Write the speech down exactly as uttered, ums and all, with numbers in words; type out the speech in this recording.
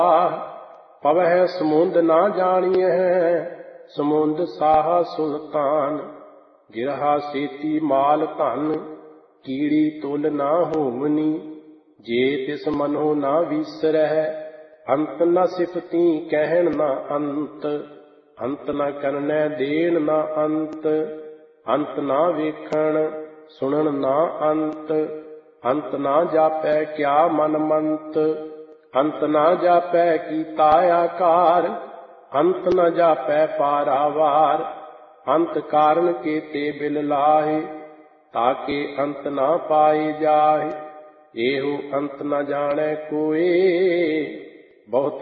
ਪਵਹਿ ਸਮੁੰਦ ਨਾ ਜਾਣੀਐ, ਸਮੁੰਦ ਸਾਹਾ ਸੁਲਤਾਨ। ਗਿਰਹਾ ਸੇਤੀ ਮਾਲ ਧਨ, ਕੀੜੀ ਤੁਲ ਨਾ ਹੋਵਨੀ। ਜੇ ਤਿਸ ਮਨੋ ਨਾ ਵੀਸਰਹਿ, ਅੰਤ ਨ ਸਿਫਤੀ ਕਹਿਣ ਨਾ ਅੰਤ। ਅੰਤ ਨ ਕਰਨੈ ਦੇਣ ਨਾ ਅੰਤ, ਅੰਤ ਨਾ ਵੇਖਣ ਸੁਣਨ ਨਾ ਅੰਤ। ਅੰਤ ਨਾ ਜਾਪੈ ਕਿਆ ਮਨ ਮੰਤ, ਅੰਤ ਨਾ ਜਾਪੈ ਕੀਤਾ ਆਕਾਰ। ਅੰਤ ਨ ਜਾਪੈ ਪਾਰਾਵਾਰ, ਅੰਤ ਕਾਰਨ ਕੇਤੇ ਬਿਲ ਲਾਹੇ। ਤਾਕੇ ਅੰਤ ਨਾ ਪਾਏ ਜਾਹੇ, ਇਹੋ ਅੰਤ ਨ ਜਾਣੈ ਕੋਇ। ਬਹੁਤਾ